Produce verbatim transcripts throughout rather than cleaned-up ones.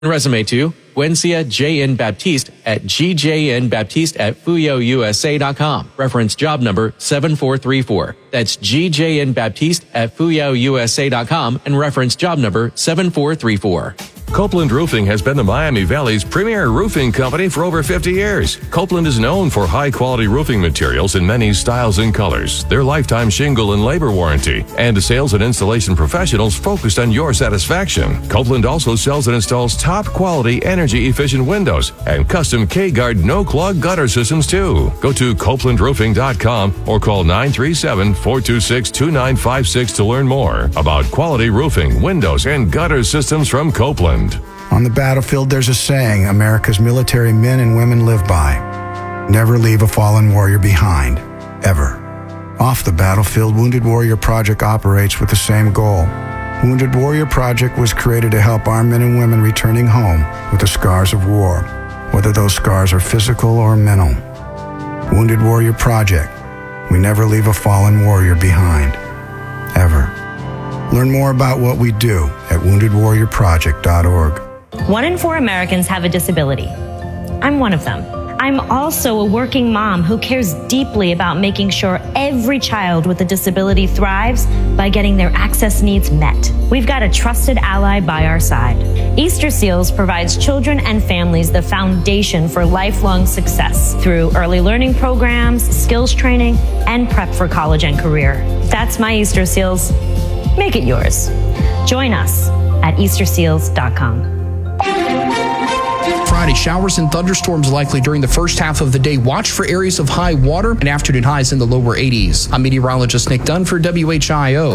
Resume to Gwencia J N Baptiste at G J N Baptiste at Fuyo U S A dot com. Reference job number seven four three four. That's G J N Baptiste at Fuyo U S A dot com and reference job number seven four three four. Copeland Roofing has been the Miami Valley's premier roofing company for over fifty years. Copeland is known for high-quality roofing materials in many styles and colors, their lifetime shingle and labor warranty, and sales and installation professionals focused on your satisfaction. Copeland also sells and installs top-quality, energy-efficient windows and custom K-Guard no-clog gutter systems, too. Go to Copeland Roofing dot com or call nine three seven, four two six, two nine five six to learn more about quality roofing, windows, and gutter systems from Copeland. On the battlefield, there's a saying America's military men and women live by. Never leave a fallen warrior behind, ever. Off the battlefield, Wounded Warrior Project operates with the same goal. Wounded Warrior Project was created to help our men and women returning home with the scars of war, whether those scars are physical or mental. Wounded Warrior Project. We never leave a fallen warrior behind, ever. Learn more about what we do at wounded warrior project dot org. One in four Americans have a disability. I'm one of them. I'm also a working mom who cares deeply about making sure every child with a disability thrives by getting their access needs met. We've got a trusted ally by our side. Easter Seals provides children and families the foundation for lifelong success through early learning programs, skills training, and prep for college and career. That's my Easter Seals. Make it yours. Join us at easter seals dot com. Friday, showers and thunderstorms likely during the first half of the day. Watch for areas of high water and afternoon highs in the lower eighties. I'm meteorologist Nick Dunn for W H I O.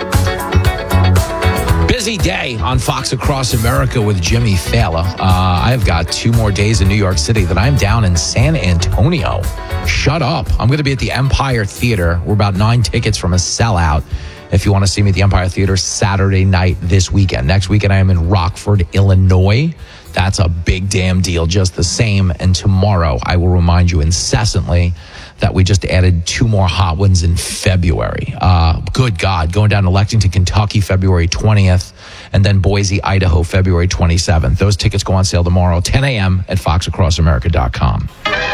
Busy day on Fox Across America with Jimmy Fallon. Uh, I've got two more days in New York City that I'm down in San Antonio. Shut up. I'm going to be at the Empire Theater. We're about nine tickets from a sellout. If you want to see me at the Empire Theater Saturday night this weekend. Next weekend, I am in Rockford, Illinois. That's a big damn deal just the same. And tomorrow, I will remind you incessantly that we just added two more hot ones in February. Uh, good God, going down to Lexington, Kentucky, February twentieth, and then Boise, Idaho, February twenty-seventh. Those tickets go on sale tomorrow, ten a.m. at fox across america dot com.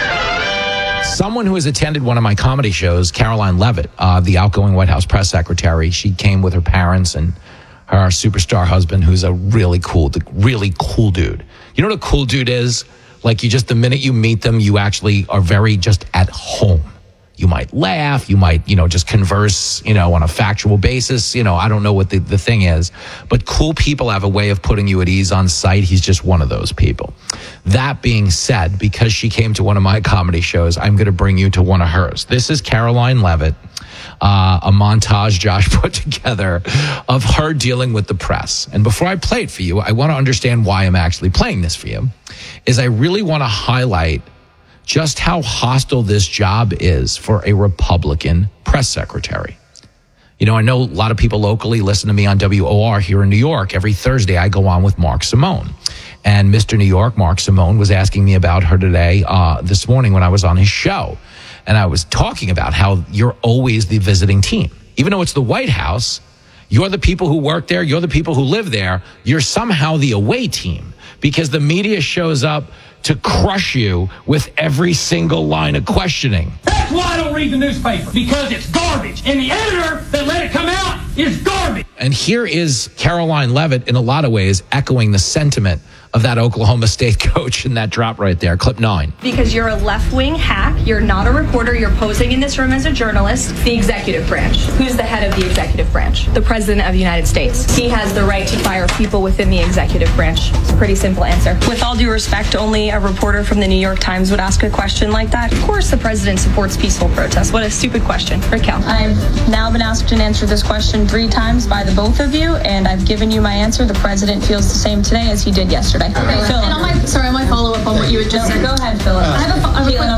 Someone who has attended one of my comedy shows, Caroline Levitt, uh, the outgoing White House press secretary, she came with her parents and her superstar husband, who's a really cool, really cool dude. You know what a cool dude is? Like, you just, the minute you meet them, you actually are very just at home. You might laugh, you might, you know, just converse, you know, on a factual basis. You know, I don't know what the, the thing is, but cool people have a way of putting you at ease on site. He's just one of those people. That being said, because she came to one of my comedy shows, I'm going to bring you to one of hers. This is Caroline Levitt, uh, a montage Josh put together of her dealing with the press. And before I play it for you, I want to understand why I'm actually playing this for you, is I really want to highlight just how hostile this job is for a Republican press secretary. You know, I know a lot of people locally listen to me on W O R here in New York. Every Thursday, I go on with Mark Simone. And Mister New York, Mark Simone, was asking me about her today, uh, this morning when I was on his show. And I was talking about how you're always the visiting team. Even though it's the White House, you're the people who work there, you're the people who live there, you're somehow the away team because the media shows up to crush you with every single line of questioning. That's why I don't read the newspaper, because it's garbage. And the editor that let it come out is garbage. And here is Caroline Levitt, in a lot of ways, echoing the sentiment of that Oklahoma State coach in that drop right there, clip nine. Because you're a left-wing hack, you're not a reporter, you're posing in this room as a journalist. The executive branch. Who's the head of the executive branch? The President of the United States. He has the right to fire people within the executive branch. It's a pretty simple answer. With all due respect, only a reporter from the New York Times would ask a question like that. Of course the President supports peaceful protests. What a stupid question. Raquel. I've now been asked and answered this question three times by the both of you, and I've given you my answer. The President feels the same today as he did yesterday. Okay, and on my, sorry, on my follow-up on what you had just no, said. Go ahead, Philip. Uh, I have a, a Caitlin, I'm not taking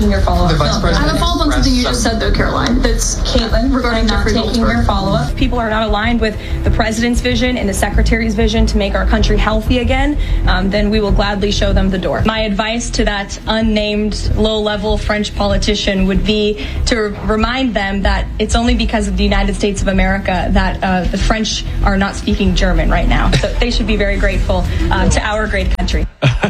taking your follow-up. The Vice President I have a follow-up on something you just said, though, Caroline. That's Caitlin regarding not taking your follow-up. People are not aligned with the president's vision and the secretary's vision to make our country healthy again. Um, then we will gladly show them the door. My advice to that unnamed low-level French politician would be to remind them that it's only because of the United States of America that uh, the French are not speaking German right now. So they should be very grateful uh, to our great country.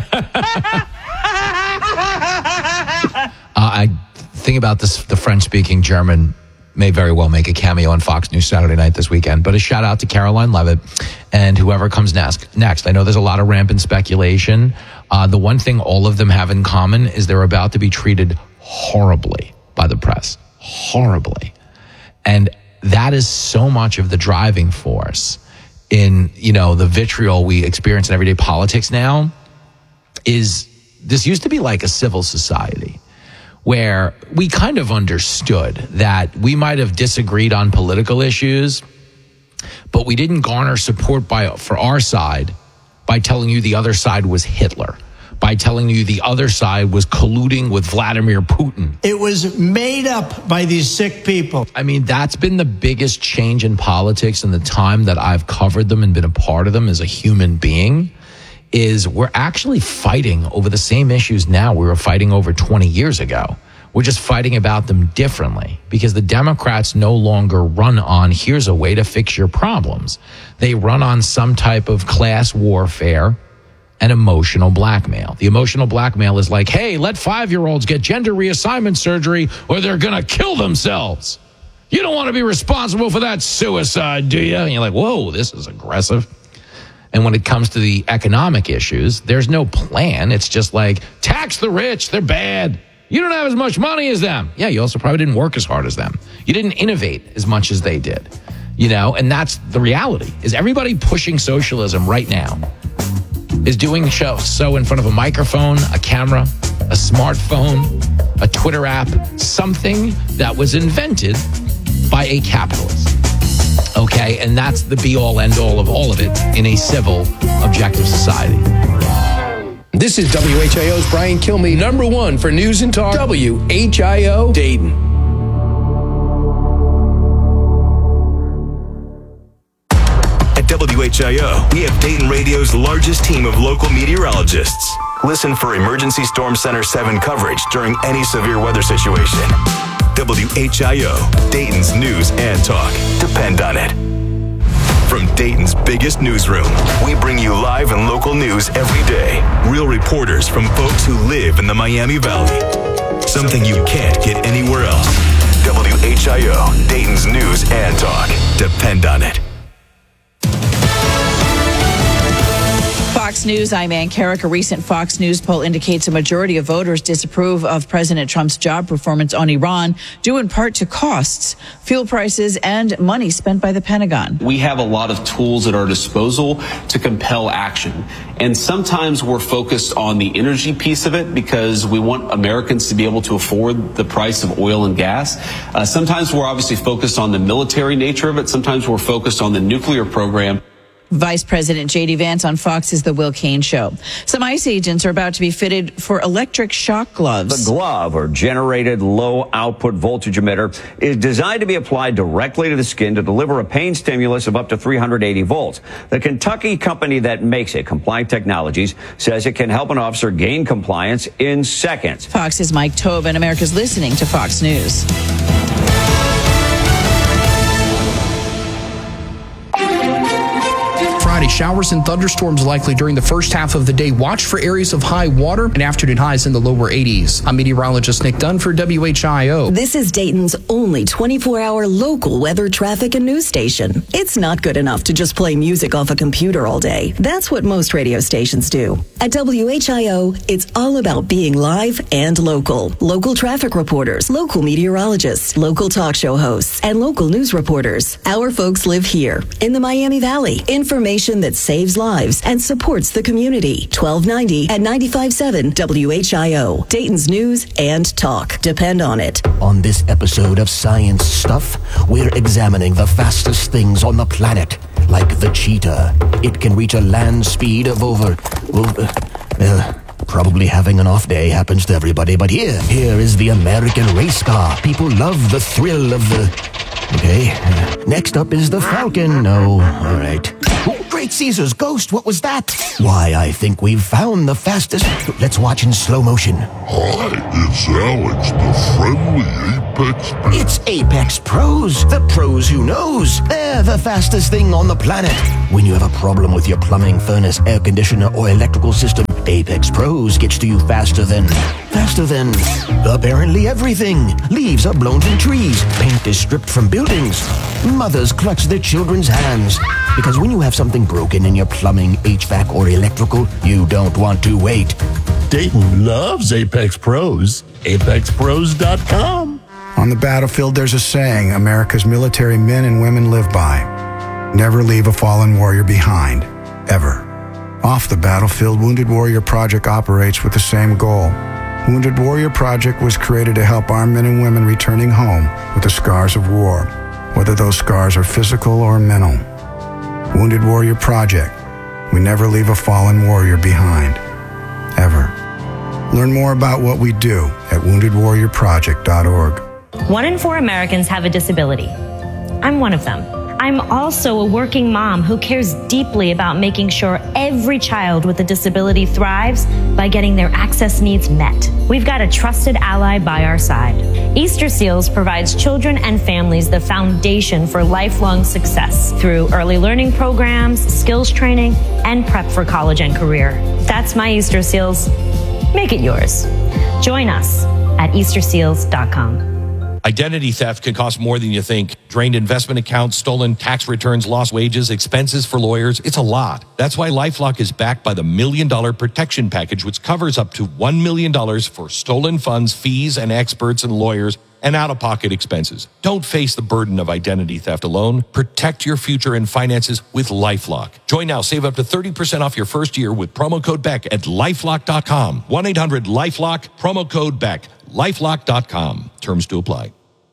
Uh, I think about this, the French-speaking German may very well make a cameo on Fox News Saturday night this weekend. But a shout out to Caroline Levitt and whoever comes next. Next, I know there's a lot of rampant speculation. Uh, the one thing all of them have in common is they're about to be treated horribly by the press. Horribly. And that is so much of the driving force in, you know, the vitriol we experience in everyday politics now. Is this used to be like a civil society where we kind of understood that we might have disagreed on political issues, but we didn't garner support by for our side by telling you the other side was Hitler, by telling you the other side was colluding with Vladimir Putin. It was made up by these sick people. I mean, that's been the biggest change in politics in the time that I've covered them and been a part of them as a human being. Is we're actually fighting over the same issues now we were fighting over twenty years ago. We're just fighting about them differently because the Democrats no longer run on, here's a way to fix your problems. They run on some type of class warfare and emotional blackmail. The emotional blackmail is like, hey, let five-year-olds get gender reassignment surgery or they're going to kill themselves. You don't want to be responsible for that suicide, do you? And you're like, whoa, this is aggressive. And when it comes to the economic issues, there's no plan. It's just like, tax the rich, they're bad. You don't have as much money as them. Yeah, you also probably didn't work as hard as them. You didn't innovate as much as they did. You know, and that's the reality, is everybody pushing socialism right now is doing show, so in front of a microphone, a camera, a smartphone, a Twitter app, something that was invented by a capitalist. Okay, and that's the be-all, end-all of all of it in a civil, objective society. This is W H I O's Brian Kilmeade, number one for news and talk, W H I O Dayton. At W H I O, we have Dayton Radio's largest team of local meteorologists. Listen for Emergency Storm Center seven coverage during any severe weather situation. W H I O, Dayton's news and talk. Depend on it. From Dayton's biggest newsroom, we bring you live and local news every day. Real reporters from folks who live in the Miami Valley. Something you can't get anywhere else. W H I O, Dayton's news and talk. Depend on it. Fox News, I'm Ann Carrick. A recent Fox News poll indicates a majority of voters disapprove of President Trump's job performance on Iran, due in part to costs, fuel prices, and money spent by the Pentagon. We have a lot of tools at our disposal to compel action. And sometimes we're focused on the energy piece of it because we want Americans to be able to afford the price of oil and gas. Uh, sometimes we're obviously focused on the military nature of it. Sometimes we're focused on the nuclear program. Vice President J D Vance on Fox's The Will Cain Show. Some ICE agents are about to be fitted for electric shock gloves. The glove, or generated low output voltage emitter, is designed to be applied directly to the skin to deliver a pain stimulus of up to three hundred eighty volts. The Kentucky company that makes it, Compliant Technologies, says it can help an officer gain compliance in seconds. Fox's Mike Tobin. America's listening to Fox News. Friday, showers and thunderstorms likely during the first half of the day. Watch for areas of high water and afternoon highs in the lower eighties. I'm meteorologist Nick Dunn for W H I O. This is Dayton's only twenty-four hour local weather, traffic, and news station. It's not good enough to just play music off a computer all day. That's what most radio stations do. At W H I O, it's all about being live and local. Local traffic reporters, local meteorologists, local talk show hosts, and local news reporters. Our folks live here in the Miami Valley. Information that saves lives and supports the community. twelve ninety at ninety-five point seven W H I O. Dayton's news and talk. Depend on it. On this episode of Science Stuff, we're examining the fastest things on the planet, like the cheetah. It can reach a land speed of over, over uh, Probably having an off day happens to everybody, but here, here is the American race car. People love the thrill of the... Okay, uh, next up is the Falcon. No, all right. Oh, Great Caesar's ghost, what was that? Why, I think we've found the fastest... Let's watch in slow motion. Hi, it's Alex, the friendly Apex... It's Apex Pros, the pros who knows. They're the fastest thing on the planet. When you have a problem with your plumbing, furnace, air conditioner, or electrical system, Apex Pros gets to you faster than... Faster than... Apparently everything. Leaves are blown from trees. Paint is stripped from buildings. Mothers clutch their children's hands. Because when you have something broken in your plumbing, H V A C, or electrical, you don't want to wait. Dayton loves Apex Pros. Apex Pros dot com. On the battlefield, there's a saying America's military men and women live by. Never leave a fallen warrior behind. Ever. Off the battlefield, Wounded Warrior Project operates with the same goal. Wounded Warrior Project was created to help armed men and women returning home with the scars of war, whether those scars are physical or mental. Wounded Warrior Project. We never leave a fallen warrior behind. Ever. Learn more about what we do at wounded warrior project dot org. One in four Americans have a disability. I'm one of them. I'm also a working mom who cares deeply about making sure every child with a disability thrives by getting their access needs met. We've got a trusted ally by our side. Easter Seals provides children and families the foundation for lifelong success through early learning programs, skills training, and prep for college and career. That's my Easter Seals. Make it yours. Join us at easter seals dot com. Identity theft can cost more than you think. Drained investment accounts, stolen tax returns, lost wages, expenses for lawyers. It's a lot. That's why LifeLock is backed by the Million Dollar Protection Package, which covers up to one million dollars for stolen funds, fees, and experts and lawyers, and out-of-pocket expenses. Don't face the burden of identity theft alone. Protect your future and finances with LifeLock. Join now. Save up to thirty percent off your first year with promo code Beck at lifelock dot com. one eight hundred LifeLock, promo code Beck. lifelock dot com. Terms to apply.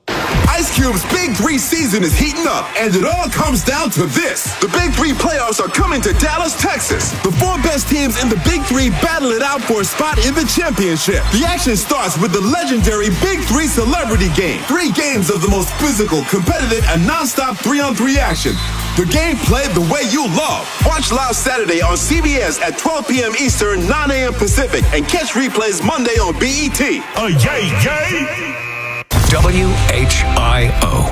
Ice Cube's Big Three season is heating up, and it all comes down to this. The Big Three playoffs are coming to Dallas, Texas. The four best teams in the Big Three battle it out for a spot in the championship. The action starts with the legendary Big Three Celebrity Game. Three games of the most physical, competitive, and non-stop three-on-three action. The game played the way you love. Watch live Saturday on C B S at twelve p.m. Eastern, nine a.m. Pacific, and catch replays Monday on B E T. Oh, yay, yay! W H I O.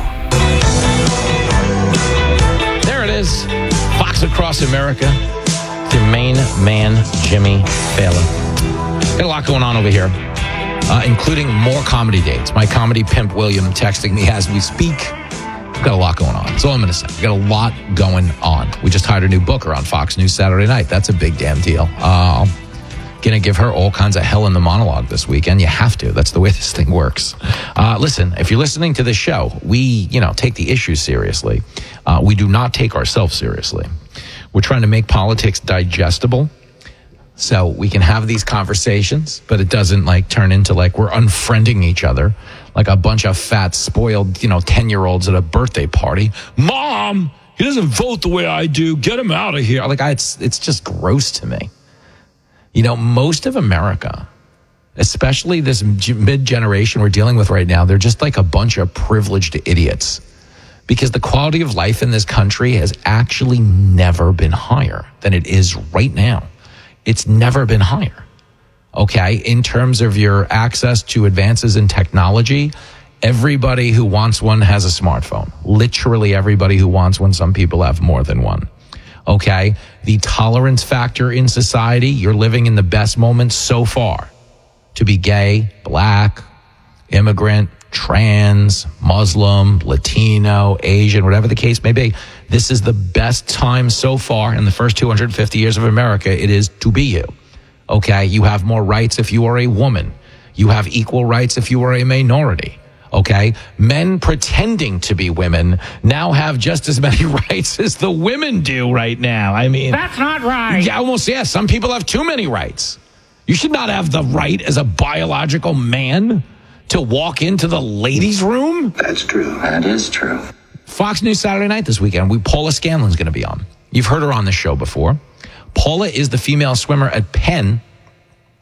There it is. Fox Across America. The main man, Jimmy Fallon. Got a lot going on over here, uh, including more comedy dates. My comedy pimp, William, texting me as we speak. We've got a lot going on. That's all I'm going to say. We've got a lot going on. We just hired a new booker on Fox News Saturday night. That's a big damn deal. Uh, Going to give her all kinds of hell in the monologue this weekend. You have to. That's the way this thing works. Uh, listen, if you're listening to this show, we, you know, take the issues seriously. Uh, we do not take ourselves seriously. We're trying to make politics digestible so we can have these conversations, but it doesn't like turn into like we're unfriending each other like a bunch of fat, spoiled, you know, ten-year-olds at a birthday party. Mom, he doesn't vote the way I do. Get him out of here. Like, I, it's it's just gross to me. You know, most of America, especially this mid-generation we're dealing with right now, they're just like a bunch of privileged idiots because the quality of life in this country has actually never been higher than it is right now. It's never been higher, okay? In terms of your access to advances in technology, everybody who wants one has a smartphone. Literally everybody who wants one. Some people have more than one. Okay, the tolerance factor in society, you're living in the best moment so far to be gay, black, immigrant, trans, Muslim, Latino, Asian, whatever the case may be. This is the best time so far in the first two hundred fifty years of America it is to be you. Okay, you have more rights if you are a woman. You have equal rights if you are a minority. Okay, men pretending to be women now have just as many rights as the women do right now. I mean, that's not right. Yeah, almost, yeah. Some people have too many rights. You should not have the right as a biological man to walk into the ladies' room. That's true. That is true. Fox News Saturday night this weekend, we Paula Scanlon's going to be on. You've heard her on the show before. Paula is the female swimmer at Penn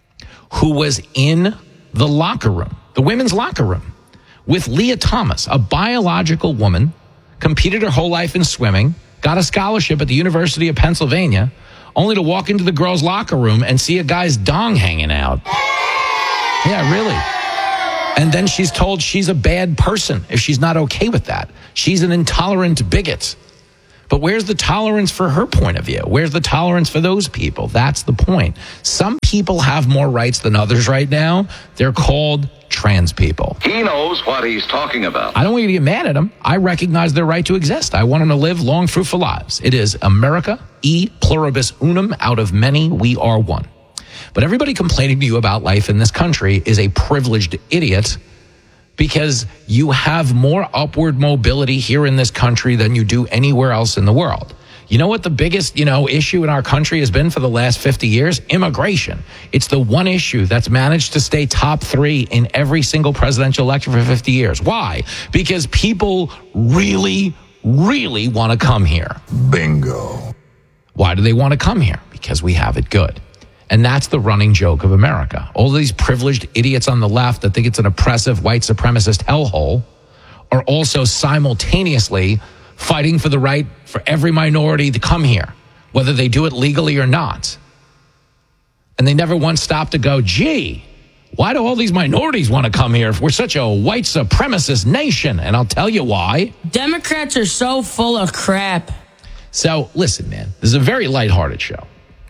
who was in the locker room, the women's locker room, with Leah Thomas, a biological woman, competed her whole life in swimming, got a scholarship at the University of Pennsylvania, only to walk into the girls' locker room and see a guy's dong hanging out. Yeah, really. And then she's told she's a bad person if she's not okay with that. She's an intolerant bigot. But where's the tolerance for her point of view? Where's the tolerance for those people? That's the point. Some people have more rights than others right now. They're called trans people. He knows what he's talking about. I don't want you to get mad at them. I recognize their right to exist. I want them to live long, fruitful lives. It is America, e pluribus unum, out of many, we are one. But everybody complaining to you about life in this country is a privileged idiot, because you have more upward mobility here in this country than you do anywhere else in the world. You know what the biggest, you know, issue in our country has been for the last fifty years? Immigration. It's the one issue that's managed to stay top three in every single presidential election for fifty years. Why? Because people really, really want to come here. Bingo. Why do they want to come here? Because we have it good. And that's the running joke of America. All these privileged idiots on the left that think it's an oppressive white supremacist hellhole are also simultaneously fighting for the right for every minority to come here, whether they do it legally or not. And they never once stop to go, gee, why do all these minorities want to come here if we're such a white supremacist nation? And I'll tell you why. Democrats are so full of crap. So listen, man, this is a very lighthearted show.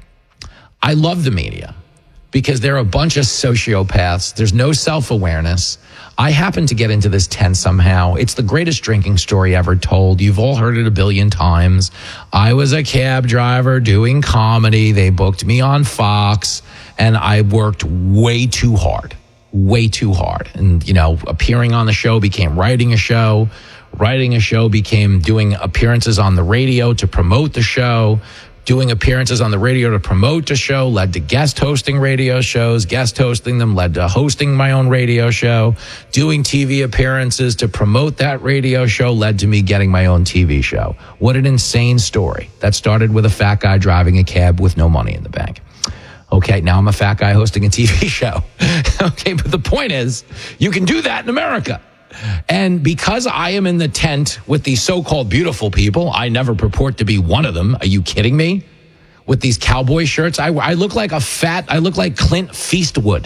I love the media because they're a bunch of sociopaths. There's no self-awareness. I happen to get into this tent somehow. It's the greatest drinking story ever told. You've all heard it a billion times. I was a cab driver doing comedy. They booked me on Fox, and I worked way too hard, way too hard. And, you know, appearing on the show became writing a show. Writing a show became doing appearances on the radio to promote the show. Doing appearances on the radio to promote the show led to guest hosting radio shows. Guest hosting them led to hosting my own radio show. Doing T V appearances to promote that radio show led to me getting my own T V show. What an insane story. That started with a fat guy driving a cab with no money in the bank. Okay, now I'm a fat guy hosting a T V show. Okay, but the point is, you can do that in America. And because I am in the tent with these so-called beautiful people, I never purport to be one of them. Are you kidding me? With these cowboy shirts, I, I look like a fat, I look like Clint Feastwood.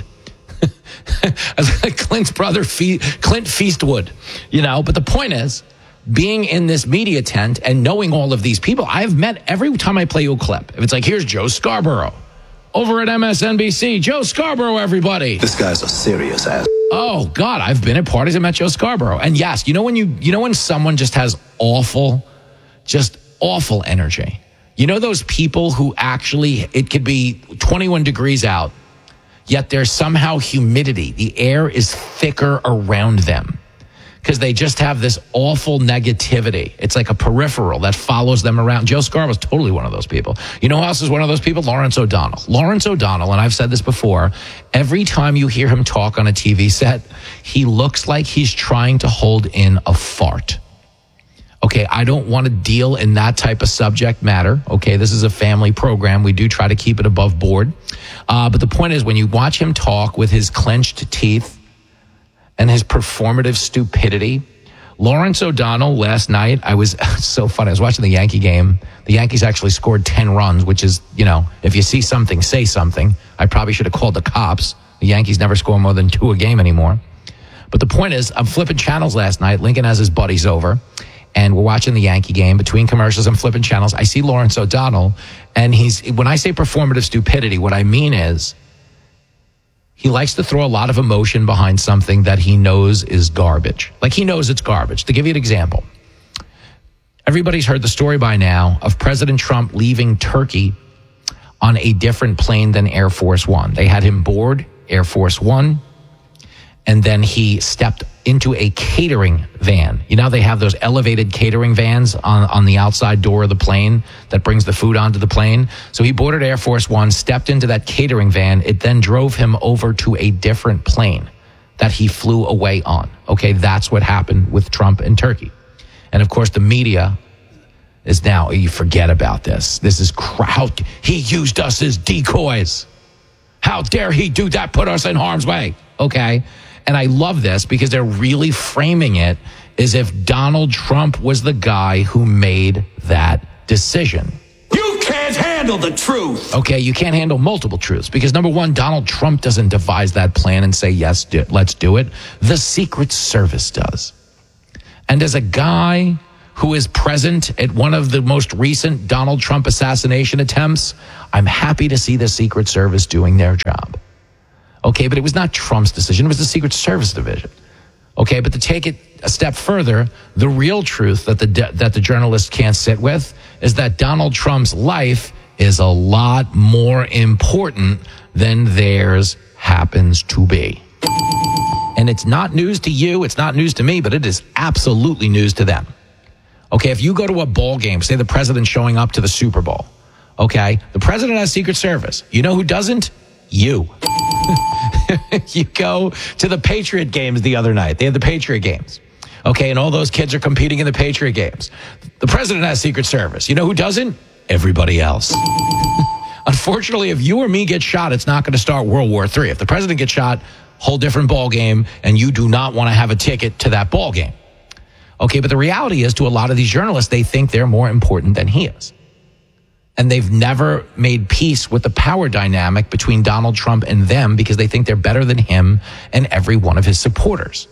I look like Clint's brother, Fe- Clint Feastwood, you know? But the point is, being in this media tent and knowing all of these people, I've met every time I play you a clip. If it's like, here's Joe Scarborough over at M S N B C. Joe Scarborough, everybody. This guy's a serious ass. Oh, God, I've been at parties. I met Joe Scarborough. And yes, you know when you you know when someone just has awful, just awful energy? You know those people who actually, it could be twenty-one degrees out, yet there's somehow humidity. The air is thicker around them because they just have this awful negativity. It's like a peripheral that follows them around. Joe Scarborough's totally one of those people. You know who else is one of those people? Lawrence O'Donnell. Lawrence O'Donnell, and I've said this before, every time you hear him talk on a T V set, he looks like he's trying to hold in a fart. Okay, I don't want to deal in that type of subject matter. Okay, this is a family program. We do try to keep it above board. Uh, but the point is, when you watch him talk with his clenched teeth and his performative stupidity, Lawrence O'Donnell last night, I was so funny. I was watching the Yankee game. The Yankees actually scored ten runs, which is, you know, if you see something, say something. I probably should have called the cops. The Yankees never score more than two a game anymore. But the point is, I'm flipping channels last night. Lincoln has his buddies over, and we're watching the Yankee game. Between commercials, I'm flipping channels. I see Lawrence O'Donnell, and he's, when I say performative stupidity, what I mean is, he likes to throw a lot of emotion behind something that he knows is garbage. Like he knows it's garbage. To give you an example, everybody's heard the story by now of President Trump leaving Turkey on a different plane than Air Force One. They had him board Air Force One, and then he stepped into a catering van. You know, they have those elevated catering vans on, on the outside door of the plane that brings the food onto the plane. So he boarded Air Force One, stepped into that catering van. It then drove him over to a different plane that he flew away on. Okay, that's what happened with Trump and Turkey. And of course, the media is now, you forget about this. This is crowd. He used us as decoys. How dare he do that, put us in harm's way? Okay. And I love this because they're really framing it as if Donald Trump was the guy who made that decision. You can't handle the truth. Okay, you can't handle multiple truths because, number one, Donald Trump doesn't devise that plan and say, yes, do, let's do it. The Secret Service does. And as a guy who is present at one of the most recent Donald Trump assassination attempts, I'm happy to see the Secret Service doing their job. Okay, but it was not Trump's decision. It was the Secret Service division. Okay, but to take it a step further, the real truth that the that the journalist can't sit with is that Donald Trump's life is a lot more important than theirs happens to be. And it's not news to you, it's not news to me, but it is absolutely news to them. Okay, if you go to a ball game, say the president's showing up to the Super Bowl, okay, the president has Secret Service. You know who doesn't? You. You go to the Patriot games the other night. They had the Patriot games. Okay, and all those kids are competing in the Patriot games. The president has Secret Service. You know who doesn't? Everybody else. Unfortunately, if you or me get shot, it's not going to start World War Three. If the president gets shot, whole different ball game, and you do not want to have a ticket to that ball game. Okay, but the reality is, to a lot of these journalists, they think they're more important than he is. And they've never made peace with the power dynamic between Donald Trump and them because they think they're better than him and every one of his supporters.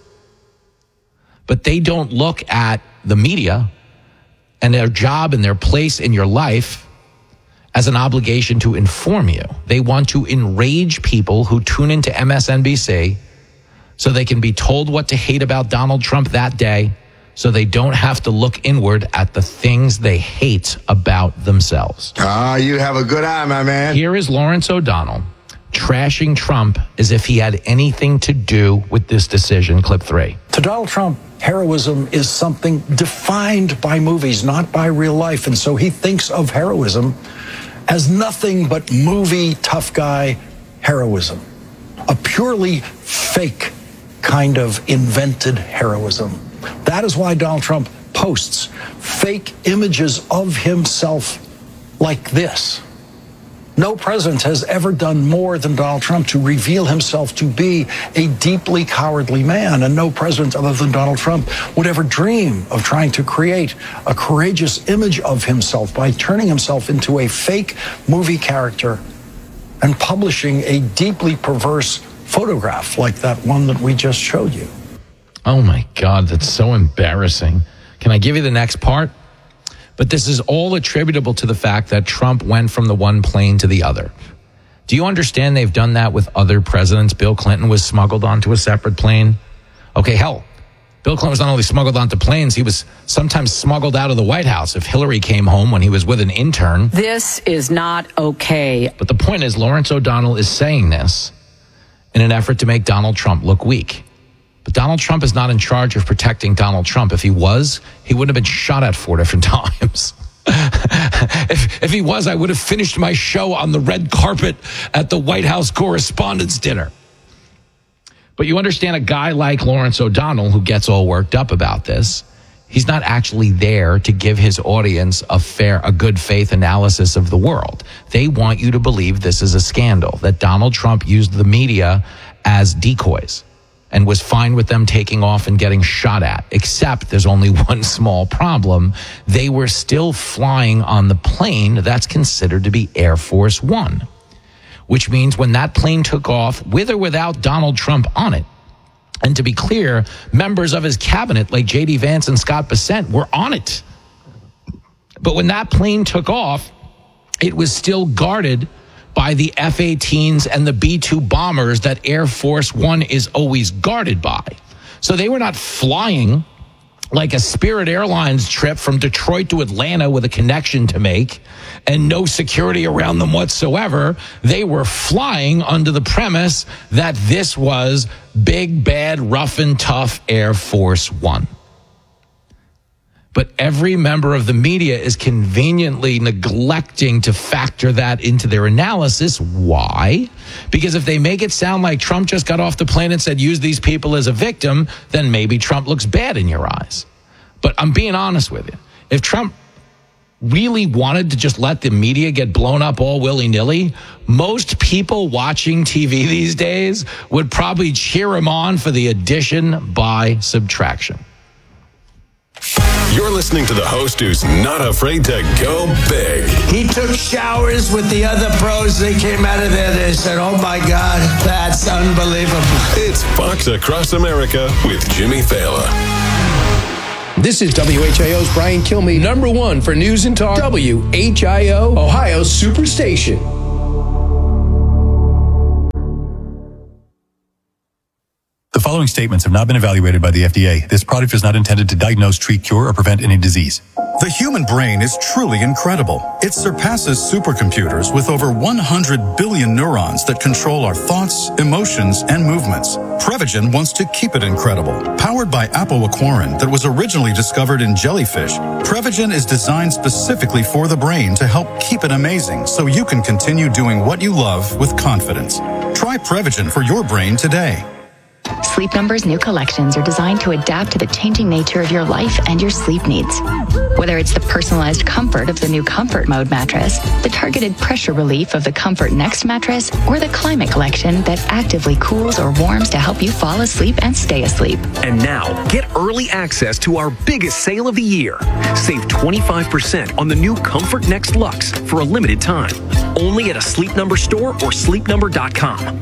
But they don't look at the media and their job and their place in your life as an obligation to inform you. They want to enrage people who tune into M S N B C so they can be told what to hate about Donald Trump that day, so they don't have to look inward at the things they hate about themselves. Ah, you have a good eye, my man. Here is Lawrence O'Donnell trashing Trump as if he had anything to do with this decision. Clip three. To Donald Trump, heroism is something defined by movies, not by real life. And so he thinks of heroism as nothing but movie tough guy heroism, a purely fake kind of invented heroism. That is why Donald Trump posts fake images of himself like this. No president has ever done more than Donald Trump to reveal himself to be a deeply cowardly man, and no president other than Donald Trump would ever dream of trying to create a courageous image of himself by turning himself into a fake movie character and publishing a deeply perverse photograph like that one that we just showed you. Oh my God, that's so embarrassing. Can I give you the next part? But this is all attributable to the fact that Trump went from the one plane to the other. Do you understand they've done that with other presidents? Bill Clinton was smuggled onto a separate plane. Okay, hell, Bill Clinton was not only smuggled onto planes, he was sometimes smuggled out of the White House if Hillary came home when he was with an intern. This is not okay. But the point is, Lawrence O'Donnell is saying this in an effort to make Donald Trump look weak. But Donald Trump is not in charge of protecting Donald Trump. If he was, he wouldn't have been shot at four different times. if, if he was, I would have finished my show on the red carpet at the White House Correspondents' Dinner. But you understand, a guy like Lawrence O'Donnell, who gets all worked up about this, he's not actually there to give his audience a fair, a good faith analysis of the world. They want you to believe this is a scandal, that Donald Trump used the media as decoys and was fine with them taking off and getting shot at. Except there's only one small problem. They were still flying on the plane that's considered to be Air Force One, which means when that plane took off, with or without Donald Trump on it, and to be clear, members of his cabinet like J D Vance and Scott Bessent were on it. But when that plane took off, it was still guarded by the F eighteens and the B two bombers that Air Force One is always guarded by. So they were not flying like a Spirit Airlines trip from Detroit to Atlanta with a connection to make and no security around them whatsoever. They were flying under the premise that this was big, bad, rough and tough Air Force One. But every member of the media is conveniently neglecting to factor that into their analysis. Why? Because if they make it sound like Trump just got off the plane and said, use these people as a victim, then maybe Trump looks bad in your eyes. But I'm being honest with you. If Trump really wanted to just let the media get blown up all willy-nilly, most people watching T V these days would probably cheer him on for the addition by subtraction. You're listening to the host who's not afraid to go big. He took showers with the other pros. They came out of there. They said, oh, my God, that's unbelievable. It's Fox Across America with Jimmy Fallon. This is W H I O's Brian Kilmeade, number one for news and talk. W H I O, Ohio's Superstation. The following statements have not been evaluated by the F D A. This product is not intended to diagnose, treat, cure, or prevent any disease. The human brain is truly incredible. It surpasses supercomputers with over one hundred billion neurons that control our thoughts, emotions, and movements. Prevagen wants to keep it incredible. Powered by apoaquarin that was originally discovered in jellyfish, Prevagen is designed specifically for the brain to help keep it amazing so you can continue doing what you love with confidence. Try Prevagen for your brain today. Sleep Number's new collections are designed to adapt to the changing nature of your life and your sleep needs. Whether it's the personalized comfort of the new Comfort Mode mattress, the targeted pressure relief of the Comfort Next mattress, or the Climate Collection that actively cools or warms to help you fall asleep and stay asleep. And now, get early access to our biggest sale of the year. Save twenty-five percent on the new Comfort Next Luxe for a limited time. Only at a Sleep Number store or sleep number dot com.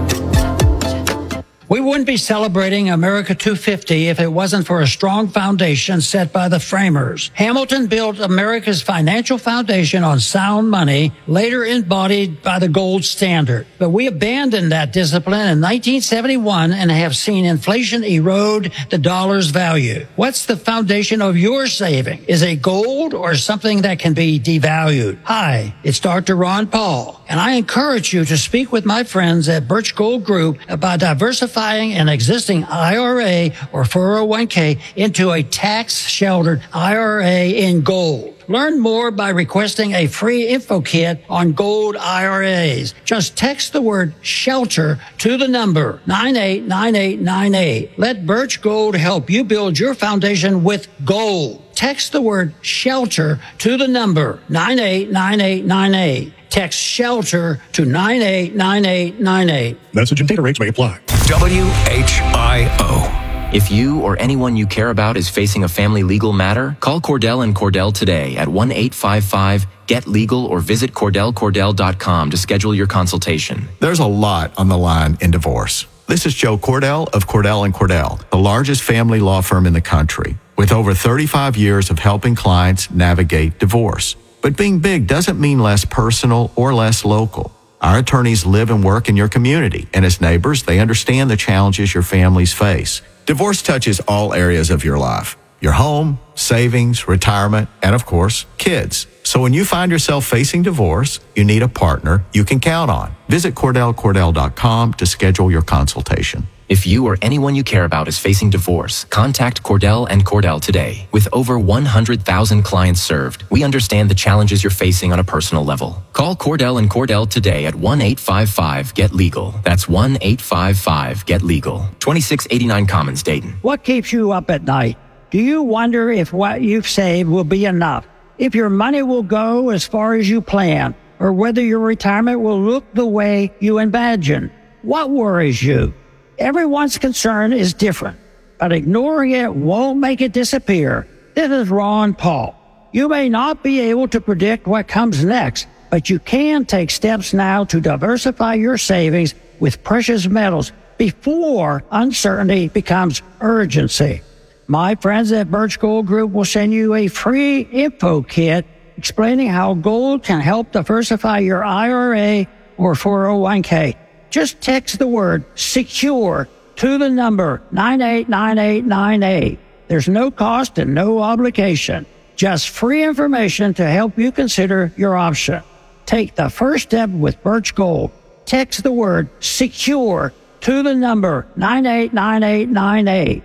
We wouldn't be celebrating America two fifty if it wasn't for a strong foundation set by the framers. Hamilton built America's financial foundation on sound money, later embodied by the gold standard. But we abandoned that discipline in nineteen seventy-one and have seen inflation erode the dollar's value. What's the foundation of your saving? Is it gold or something that can be devalued? Hi, it's Doctor Ron Paul, and I encourage you to speak with my friends at Birch Gold Group about diversifying an existing I R A or four oh one k into a tax-sheltered I R A in gold. Learn more by requesting a free info kit on gold I R As. Just text the word SHELTER to the number nine eight nine eight nine eight. Let Birch Gold help you build your foundation with gold. Text the word SHELTER to the number nine eight nine eight nine eight. Text SHELTER to nine eight nine eight nine eight. Message and data rates may apply. W H I O. If you or anyone you care about is facing a family legal matter, call Cordell and Cordell today at one eight five five get legal or visit cordell cordell dot com to schedule your consultation. There's a lot on the line in divorce. This is Joe Cordell of Cordell and Cordell, the largest family law firm in the country, with over thirty-five years of helping clients navigate divorce. But being big doesn't mean less personal or less local. Our attorneys live and work in your community, and as neighbors, they understand the challenges your families face. Divorce touches all areas of your life: your home, savings, retirement, and of course, kids. So when you find yourself facing divorce, you need a partner you can count on. Visit cordell cordell dot com to schedule your consultation. If you or anyone you care about is facing divorce, contact Cordell and Cordell today. With over one hundred thousand clients served, we understand the challenges you're facing on a personal level. Call Cordell and Cordell today at one eight five five get legal. That's one eight five five get legal. twenty-six eighty-nine Commons, Dayton. What keeps you up at night? Do you wonder if what you've saved will be enough? If your money will go as far as you plan? Or whether your retirement will look the way you imagine? What worries you? Everyone's concern is different, but ignoring it won't make it disappear. This is Ron Paul. You may not be able to predict what comes next, but you can take steps now to diversify your savings with precious metals before uncertainty becomes urgency. My friends at Birch Gold Group will send you a free info kit explaining how gold can help diversify your I R A or four oh one k. Just text the word SECURE to the number nine eight nine eight nine eight. There's no cost and no obligation. Just free information to help you consider your option. Take the first step with Birch Gold. Text the word SECURE to the number nine eight nine eight nine eight.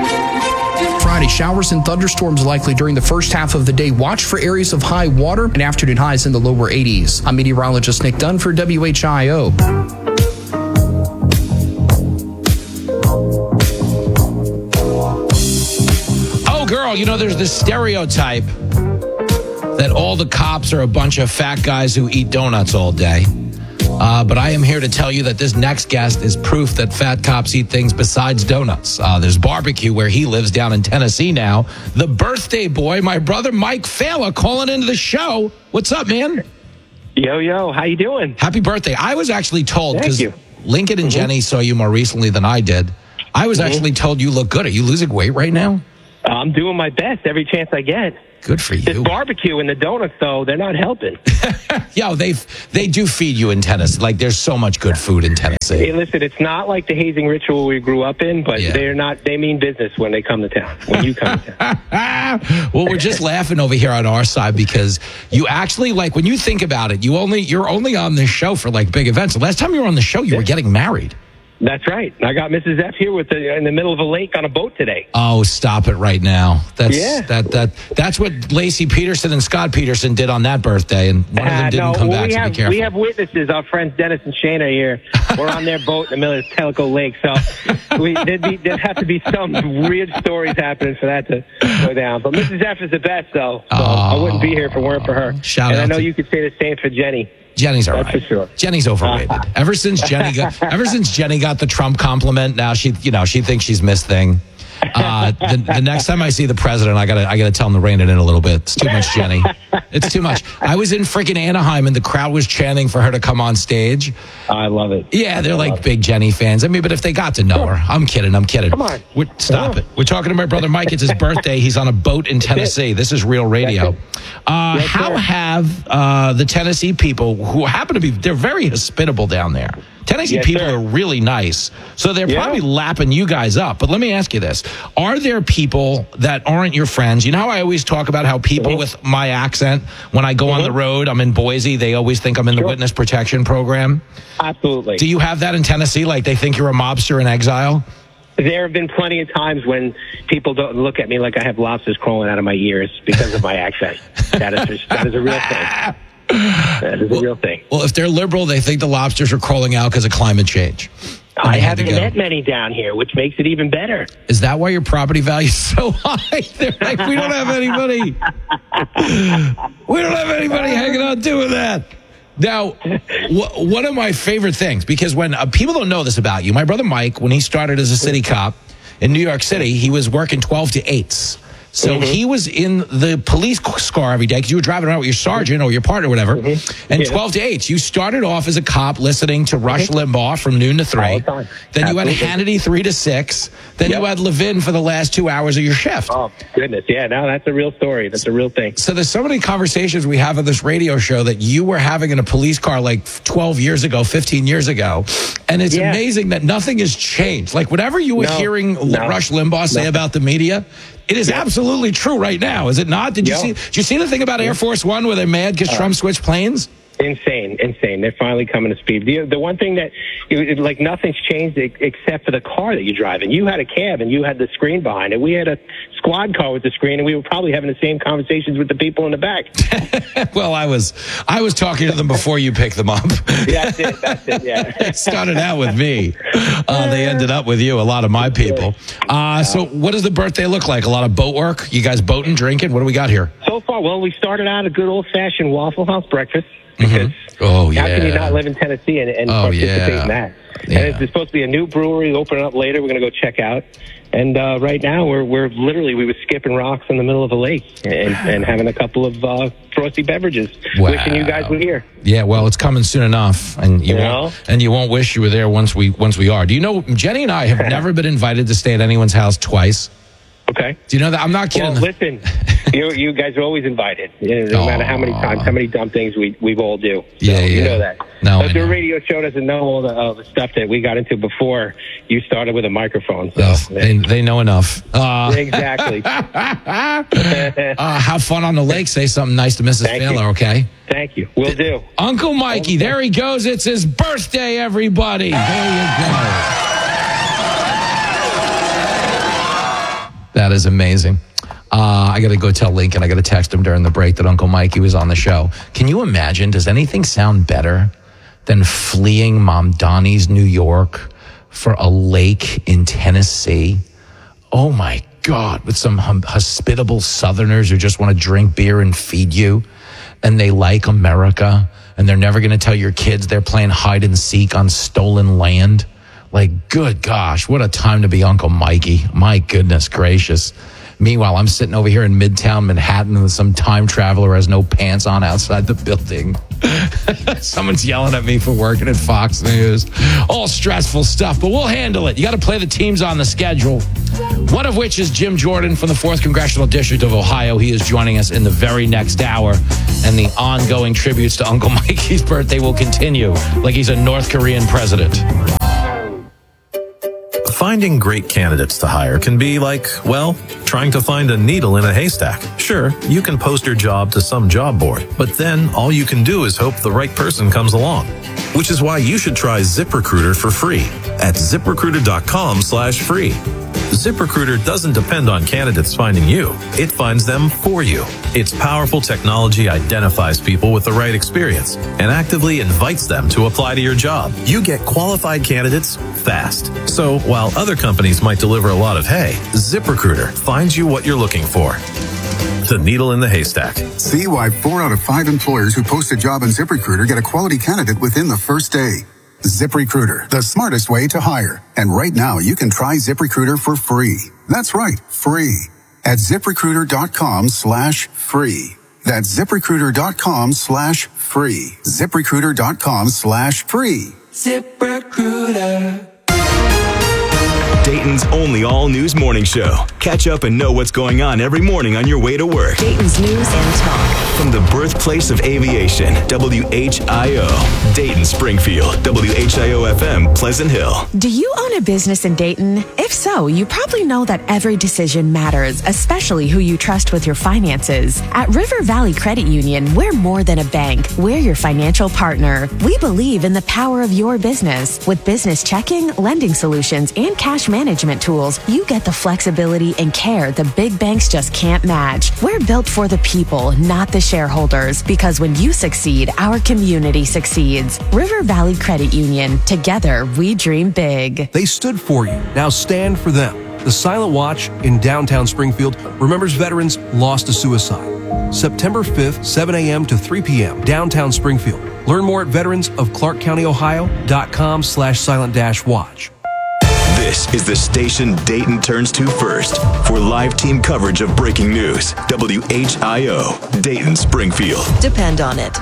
Friday, showers and thunderstorms likely during the first half of the day. Watch for areas of high water and afternoon highs in the lower eighties. I'm meteorologist Nick Dunn for W H I O. Oh, girl, you know, there's this stereotype that all the cops are a bunch of fat guys who eat donuts all day. Uh, but I am here to tell you that this next guest is proof that fat cops eat things besides donuts. Uh, there's barbecue where he lives down in Tennessee now. The birthday boy, my brother Mike Fala, calling into the show. What's up, man? Yo, yo, how you doing? Happy birthday. I was actually told, because Lincoln and Mm-hmm. Jenny saw you more recently than I did. I was Mm-hmm. actually told you look good. Are you losing weight right now? I'm doing my best every chance I get. Good for you. This barbecue and the donuts, though, they're not helping. Yo, they they do feed you in Tennessee. Like, there's so much good food in Tennessee. Hey, listen, it's not like the hazing ritual we grew up in, but Yeah. they're not. They mean business when they come to town. When you come to town. Well, we're just laughing over here on our side because you actually, like, when you think about it, you only you're only on this show for like big events. The last time you were on the show, you were getting married. That's right. I got Missus F here with the, in the middle of a lake on a boat today. Oh, stop it right now. That's Yeah. that that that's what Lacey Peterson and Scott Peterson did on that birthday, and one of them Uh, didn't no, come well, back, we so have, be careful. We have witnesses. Our friends Dennis and Shana here. We're on their boat in the middle of Tellico Lake. So we, there'd, be, there'd have to be some weird stories happening for that to go down. But Missus F is the best, though. So I wouldn't be here if it weren't for her. Shout and out I know to- you could say the same for Jenny. Jenny's all That's right. for sure. Jenny's overrated. Ever since Jenny got, ever since Jenny got the Trump compliment, now she, you know, she thinks she's Miss Thing. Uh, the, the next time I see the president, I gotta, I gotta tell him to rein it in a little bit. It's too much, Jenny. It's too much. I was in freaking Anaheim, and the crowd was chanting for her to come on stage. I love it. Yeah, they're like big Jenny fans. I mean, but if they got to know her, I'm kidding. I'm kidding. Come on, We're, stop it. We're talking to my brother Mike. It's his birthday. He's on a boat in Tennessee. This is real radio. Uh, Yes, how sir. have uh, the Tennessee people, who happen to be, they're very hospitable down there. Tennessee Yes, people sir. are really nice. So they're Yeah. probably lapping you guys up. But let me ask you this. Are there people that aren't your friends? You know how I always talk about how people Mm-hmm. with my accent, when I go on the road, I'm in Boise, they always think I'm in the Sure. witness protection program? Absolutely. Do you have that in Tennessee? Like they think you're a mobster in exile? There have been plenty of times when people don't look at me like I have lobsters crawling out of my ears because of my accent. That is, that is a real thing. That is a real thing. Well, if they're liberal, they think the lobsters are crawling out because of climate change. And I they had to haven't go. met many down here, which makes it even better. Is that why your property value is so high? They're like, we don't have anybody. We don't have anybody hanging out doing that. Now, w- one of my favorite things, because when uh, people don't know this about you, my brother Mike, when he started as a city cop in New York City, he was working twelve to eights. So Mm-hmm. he was in the police car every day because you were driving around with your sergeant or your partner or whatever. Mm-hmm. And Yeah. twelve to eight, you started off as a cop listening to Rush Limbaugh from noon to three. All the time. Then you had Absolutely. Hannity three to six. Then Yep. you had Levin for the last two hours of your shift. Oh, goodness. Yeah, no, that's a real story. That's a real thing. So there's so many conversations we have on this radio show that you were having in a police car like twelve years ago, fifteen years ago. And it's Yeah. amazing that nothing has changed. Like whatever you were No, hearing no, Rush Limbaugh say no. about the media, it is absolutely true right now, is it not? Did you Yeah. see did you see the thing about Air Force One where they're mad because Uh, Trump switched planes? Insane, insane. They're finally coming to speed. The, the one thing that, it, it- like, nothing's changed e- except for the car that you're driving. You had a cab and you had the screen behind it. We had a squad car with the screen, and we were probably having the same conversations with the people in the back. Well, I was I was talking to them before you picked them up. That's it. That's it. Yeah. It started out with me. Uh, they ended up with you, a lot of my people. Uh, so what does the birthday look like? A lot of boat work? You guys boating, drinking? What do we got here? So far, well, we started out a good old-fashioned Waffle House breakfast. Because Oh, how can you yeah. not live in Tennessee and, and Oh, participate yeah. in that? Yeah. And it's supposed to be a new brewery opening up later. We're going to go check out. And uh, right now, we're we're literally we were skipping rocks in the middle of a lake and, and having a couple of uh, frosty beverages. Wow. Wishing you guys were here. Yeah, well, it's coming soon enough, and you You won't, know? and you won't wish you were there once we once we are. Do you know Jenny and I have never been invited to stay at anyone's house twice? Okay. Do you know that? I'm not kidding. Well, listen, you you guys are always invited. You know, no matter how many times, how many dumb things we we all do. So, Yeah, You yeah. know that. No, But I the know. radio show doesn't know all the, uh, the stuff that we got into before you started with a microphone. So, Yes, they, they know enough. Uh, exactly. uh, have fun on the lake. Say something nice to Missus Thank Baylor, you. okay? Thank you. We'll do. Uncle Mikey, there he goes. It's his birthday, everybody. There you go. That is amazing. Uh, I got to go tell Lincoln. I got to text him during the break that Uncle Mikey was on the show. Can you imagine? Does anything sound better than fleeing Mom Donnie's New York for a lake in Tennessee? Oh, my God. With some hum- hospitable Southerners who just want to drink beer and feed you. and they like America, and they're never going to tell your kids they're playing hide and seek on stolen land. Like, good gosh, what a time to be Uncle Mikey. My goodness gracious. Meanwhile, I'm sitting over here in Midtown Manhattan with some time traveler who has no pants on outside the building. Someone's yelling at me for working at Fox News. All stressful stuff, but we'll handle it. You got to play the teams on the schedule, one of which is Jim Jordan from the fourth Congressional District of Ohio. He is joining us in the very next hour, and the ongoing tributes to Uncle Mikey's birthday will continue like he's a North Korean president. Finding great candidates to hire can be like, well, trying to find a needle in a haystack. Sure, you can post your job to some job board, but then all you can do is hope the right person comes along. Which is why you should try ZipRecruiter for free at ZipRecruiter.com slash free. ZipRecruiter doesn't depend on candidates finding you. It finds them for you. Its powerful technology identifies people with the right experience and actively invites them to apply to your job. You get qualified candidates fast. So while other companies might deliver a lot of hay, ZipRecruiter finds you what you're looking for. The needle in the haystack. See why four out of five employers who post a job on ZipRecruiter get a quality candidate within the first day. ZipRecruiter, the smartest way to hire. And right now, you can try ZipRecruiter for free. That's right, free. At ZipRecruiter.com slash free. That's ZipRecruiter.com slash free. ZipRecruiter.com slash free. ZipRecruiter. Dayton's only all-news morning show. Catch up and know what's going on every morning on your way to work. Dayton's news and talk. From the birthplace of aviation, W H I O. Dayton, Springfield, W H I O F M, Pleasant Hill. Do you own a business in Dayton? If so, you probably know that every decision matters, especially who you trust with your finances. At River Valley Credit Union, we're more than a bank. We're your financial partner. We believe in the power of your business. With business checking, lending solutions, and cash management tools, you get the flexibility and care the big banks just can't match. We're built for the people, not the shareholders, because when you succeed, our community succeeds. River Valley Credit Union. Together, we dream big. They stood for you. Now stand for them. The Silent Watch in downtown Springfield remembers veterans lost to suicide. September fifth, seven a.m. to three p.m., downtown Springfield. Learn more at veterans of Clark County, Ohio dot com slash silent dash watch. This is the station Dayton turns to first for live team coverage of breaking news. W H I O, Dayton, Springfield. Depend on it.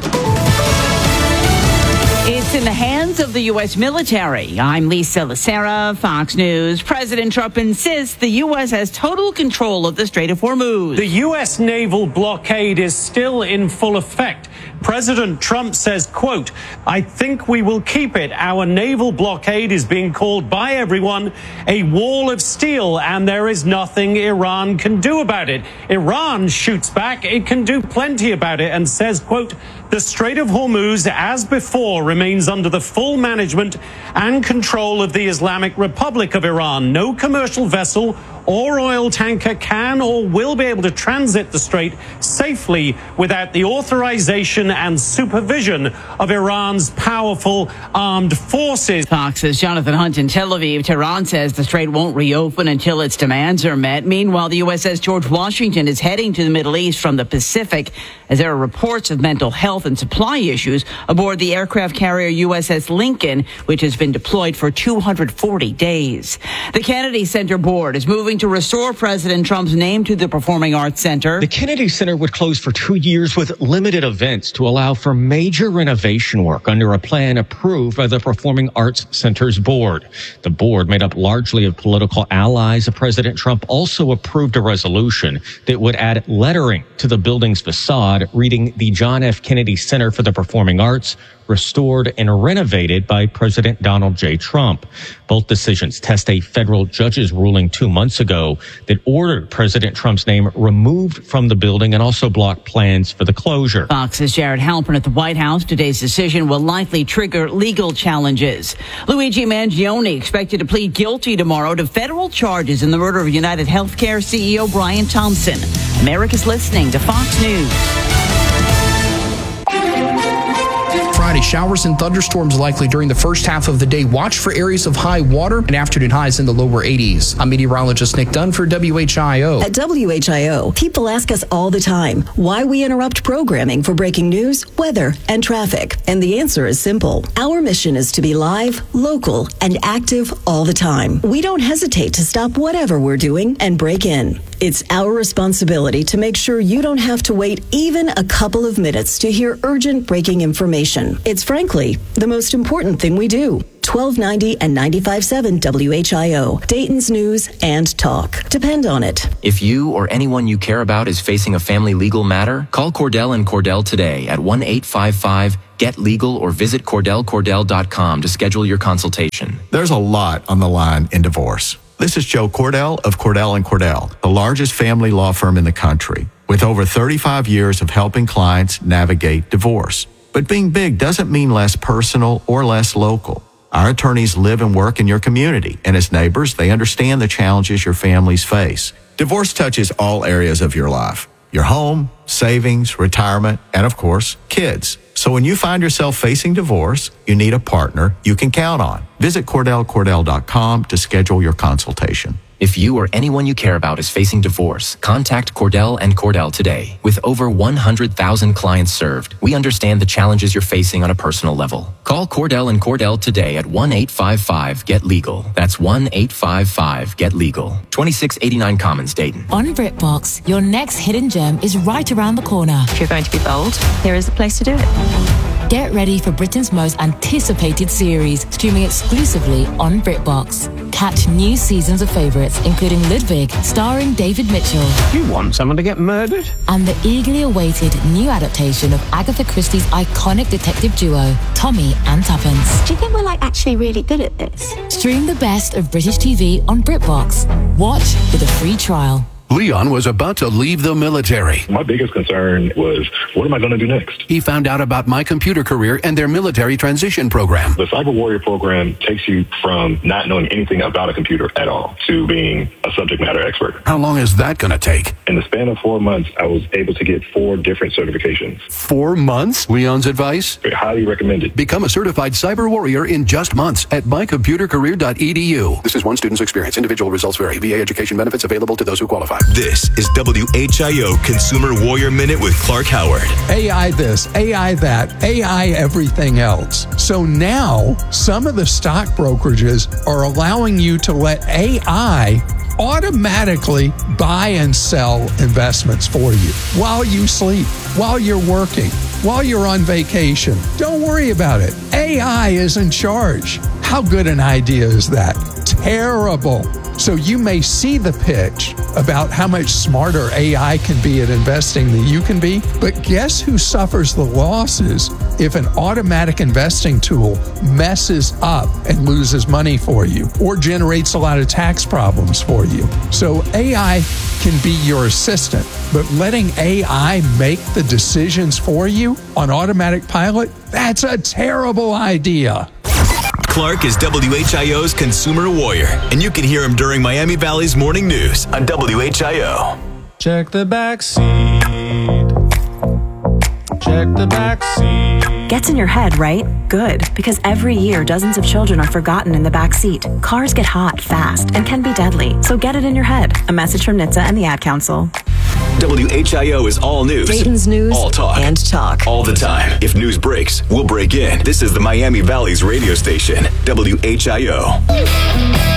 It's in the hands of the U S military. I'm Lisa Lacera, Fox News. President Trump insists the U S has total control of the Strait of Hormuz. The U S naval blockade is still in full effect. President Trump says, quote, I think we will keep it. Our naval blockade is being called by everyone a wall of steel, and there is nothing Iran can do about it. Iran shoots back. It can do plenty about it and says, quote, the Strait of Hormuz, as before, remains under the full management and control of the Islamic Republic of Iran. No commercial vessel or oil tanker can or will be able to transit the strait safely without the authorization and supervision of Iran's powerful armed forces. Fox's Jonathan Hunt in Tel Aviv. Tehran says the strait won't reopen until its demands are met. Meanwhile, the U S S George Washington is heading to the Middle East from the Pacific as there are reports of mental health and supply issues aboard the aircraft carrier U S S Lincoln, which has been deployed for two hundred forty days. The Kennedy Center Board is moving to restore President Trump's name to the Performing Arts Center. The Kennedy Center would close for two years with limited events to allow for major renovation work under a plan approved by the Performing Arts Center's board. The board, made up largely of political allies of President Trump, also approved a resolution that would add lettering to the building's facade reading the John F. Kennedy Center for the Performing Arts, restored and renovated by President Donald J. Trump. Both decisions test a federal judge's ruling two months ago that ordered President Trump's name removed from the building and also blocked plans for the closure. Fox's Jared Halpern at the White House. Today's decision will likely trigger legal challenges. Luigi Mangione expected to plead guilty tomorrow to federal charges in the murder of United Healthcare C E O Brian Thompson. America's listening to Fox News. Friday, showers and thunderstorms likely during the first half of the day. Watch for areas of high water and afternoon highs in the lower eighties. I'm meteorologist Nick Dunn for W H I O. At W H I O, people ask us all the time why we interrupt programming for breaking news, weather, and traffic. And the answer is simple. Our mission is to be live, local, and active all the time. We don't hesitate to stop whatever we're doing and break in. It's our responsibility to make sure you don't have to wait even a couple of minutes to hear urgent breaking information. It's frankly the most important thing we do. twelve ninety and ninety-five point seven W H I O, Dayton's News and Talk. Depend on it. If you or anyone you care about is facing a family legal matter, call Cordell and Cordell today at one eight five five get legal or visit cordell cordell dot com to schedule your consultation. There's a lot on the line in divorce. This is Joe Cordell of Cordell and Cordell, the largest family law firm in the country, with over thirty-five years of helping clients navigate divorce. But being big doesn't mean less personal or less local. Our attorneys live and work in your community, and as neighbors, they understand the challenges your families face. Divorce touches all areas of your life: your home, savings, retirement, and of course, kids. So when you find yourself facing divorce, you need a partner you can count on. Visit cordell cordell dot com to schedule your consultation. If you or anyone you care about is facing divorce, contact Cordell and Cordell today. With over one hundred thousand clients served, we understand the challenges you're facing on a personal level. Call Cordell and Cordell today at one eight five five get legal. That's one eight five five get legal. twenty-six eighty-nine Commons, Dayton. On BritBox, your next hidden gem is right around the corner. If you're going to be bold, here is the place to do it. Get ready for Britain's most anticipated series, streaming exclusively on BritBox. Catch new seasons of favourites, including Ludwig, starring David Mitchell. You want someone to get murdered? And the eagerly awaited new adaptation of Agatha Christie's iconic detective duo, Tommy and Tuppence. Do you think we're like actually really good at this? Stream the best of British T V on BritBox. Watch with a free trial. Leon was about to leave the military. My biggest concern was, what am I going to do next? He found out about My Computer Career and their military transition program. The Cyber Warrior program takes you from not knowing anything about a computer at all to being a subject matter expert. How long is that going to take? In the span of four months, I was able to get four different certifications. Four months? Leon's advice? Very highly recommended. Become a certified cyber warrior in just months at my computer career dot e d u. This is one student's experience. Individual results vary. V A education benefits available to those who qualify. This is W H I O Consumer Warrior Minute with Clark Howard. A I this, A I that, A I everything else. So now some of the stock brokerages are allowing you to let A I automatically buy and sell investments for you while you sleep, while you're working, while you're on vacation. Don't worry about it. A I is in charge. How good an idea is that? Terrible. So you may see the pitch about how much smarter A I can be at investing than you can be, but guess who suffers the losses if an automatic investing tool messes up and loses money for you or generates a lot of tax problems for you? So A I can be your assistant, but letting A I make the decisions for you on automatic pilot, that's a terrible idea. Clark is W H I O's Consumer Warrior, and you can hear him during Miami Valley's Morning News on W H I O. Check the back seat. Check the back seat. Gets in your head, right? Good, because every year dozens of children are forgotten in the back seat. Cars get hot fast and can be deadly, so get it in your head. A message from N H T S A and the Ad Council. W H I O is all news. Dayton's News all talk. and Talk. All the time. If news breaks, we'll break in. This is the Miami Valley's radio station, W H I O.